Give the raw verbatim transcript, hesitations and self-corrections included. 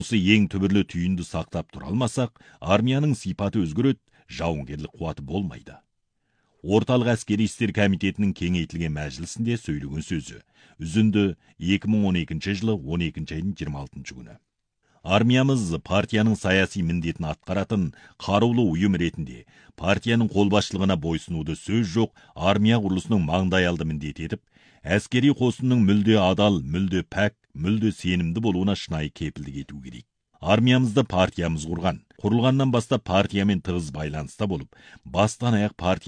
Осы ең түбірлі түйінді сақтап тұра алмасақ, армияның сипаты өзгереді, жауынгерлік қуаты болмайды. Орталық әскери істер комитетінің кеңейтілген мәжілісінде сөйлеген сөзі. Үзінді екі мың он екінші жылы он екінші айдың жиырма алтыншы күні. Армиямыз партияның саяси міндетін атқаратын қарулы ұйым ретінде партияның қолбасшылығына бойсынуды сөз жоқ армия құрылысының маңдайалды міндеті етіп, әскери қосынның мүлде адал, мүлде пәк, мүлде сенімді болуына шынайы кепілдік ету керек. Армиямызды партиямыз құрған. Құрылғаннан бастап партиямен тығыз байланыста болып, бастан аяқ партия